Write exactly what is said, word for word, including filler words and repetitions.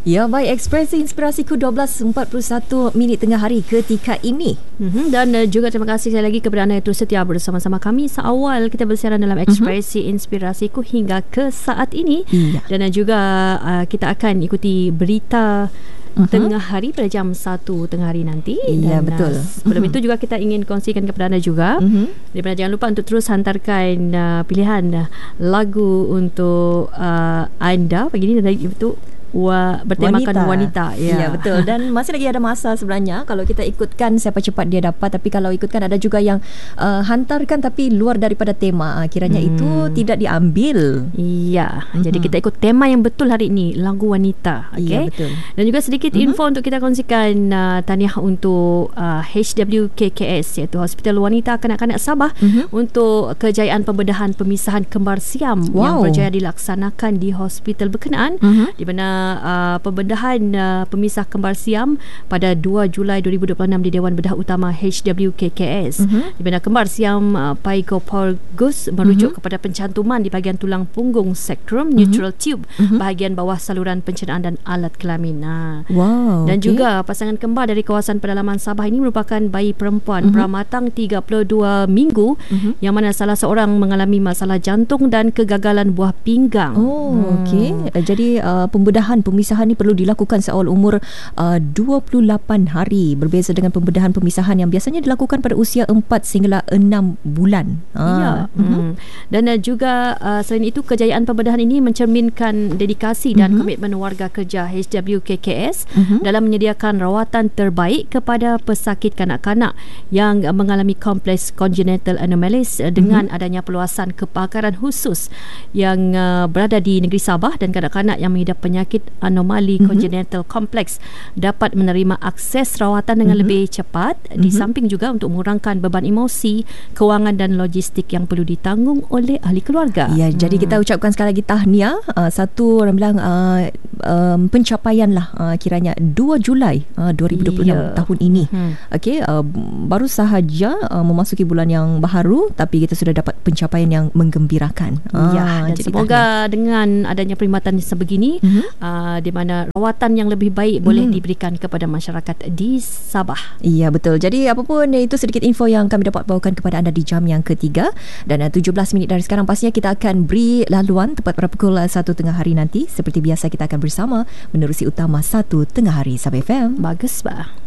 Ya, baik, Ekspresi Inspirasiku dua belas empat puluh satu minit tengah hari ketika ini. Mm-hmm. Dan uh, juga terima kasih sekali lagi kepada anda yang terus setia bersama-sama kami seawal kita bersiaran dalam Ekspresi mm-hmm. Inspirasiku hingga ke saat ini. Iya. Dan uh, juga uh, kita akan ikuti berita Uh-huh. tengah hari pada jam satu tengah hari nanti. Ya, dan, betul. Uh, sebelum uh-huh. itu juga kita ingin kongsikan kepada anda juga. Uh-huh. Daripada jangan lupa untuk terus hantarkan uh, pilihan uh, lagu untuk uh, anda pagi ini, itu Wa, bertemakan wanita, wanita. Ya. Ya, betul. Dan masih lagi ada masa sebenarnya. Kalau kita ikutkan siapa cepat dia dapat. Tapi kalau ikutkan ada juga yang uh, hantarkan tapi luar daripada tema, uh, kiranya hmm. itu tidak diambil. Iya. Mm-hmm. Jadi kita ikut tema yang betul hari ini, lagu wanita. Okay? Ya, betul. Dan juga sedikit mm-hmm. info untuk kita kongsikan uh, tahniah untuk uh, H W K K S, iaitu Hospital Wanita Kanak-Kanak Sabah, mm-hmm. untuk kejayaan pembedahan pemisahan kembar siam wow. yang berjaya dilaksanakan di hospital berkenaan, mm-hmm. di mana Uh, pembedahan uh, pemisah kembar siam pada dua Julai dua ribu dua puluh enam di Dewan Bedah Utama H W K K S, uh-huh. di mana kembar siam uh, Pygopolgus merujuk uh-huh. kepada pencantuman di bahagian tulang punggung sekrum, uh-huh. neutral tube, uh-huh. bahagian bawah saluran pencernaan dan alat kelamin. Nah, wow, dan okay. juga pasangan kembar dari kawasan pedalaman Sabah ini merupakan bayi perempuan uh-huh. pramatang tiga puluh dua minggu, uh-huh. yang mana salah seorang mengalami masalah jantung dan kegagalan buah pinggang. Oh, hmm. okey. Jadi uh, pembedahan pemisahan ni perlu dilakukan seawal umur uh, dua puluh lapan hari, berbeza dengan pembedahan pemisahan yang biasanya dilakukan pada usia empat sehingga enam bulan. Ya. Uh, hmm. Dan uh, juga uh, selain itu kejayaan pembedahan ini mencerminkan dedikasi dan uh-huh. komitmen warga kerja H W K K S uh-huh. dalam menyediakan rawatan terbaik kepada pesakit kanak-kanak yang uh, mengalami kompleks congenital anomalies uh, dengan uh-huh. adanya peluasan kepakaran khusus yang uh, berada di negeri Sabah, dan kanak-kanak yang mengidap penyakit anomali mm-hmm. congenital kompleks dapat menerima akses rawatan dengan mm-hmm. lebih cepat, mm-hmm. di samping juga untuk mengurangkan beban emosi, kewangan dan logistik yang perlu ditanggung oleh ahli keluarga. Ya, hmm. jadi kita ucapkan sekali lagi tahniah. Uh, satu orang bilang uh, um, pencapaian lah uh, kiranya dua Julai uh, dua ribu dua puluh enam yeah. tahun ini. Hmm. Okey, uh, baru sahaja uh, memasuki bulan yang baharu tapi kita sudah dapat pencapaian yang menggembirakan. Ya, uh, dan semoga tahniah. Dengan adanya perkhidmatan sebegini, mm-hmm. uh, di mana rawatan yang lebih baik mm. boleh diberikan kepada masyarakat di Sabah. Iya, betul. Jadi apapun itu sedikit info yang kami dapat bawakan kepada anda di jam yang ketiga, dan uh, tujuh belas minit dari sekarang pastinya kita akan beri laluan tepat pada pukul uh, satu tengah hari nanti. Seperti biasa kita akan bersama menerusi utama satu tengah hari Sabah F M. Bagus, bah.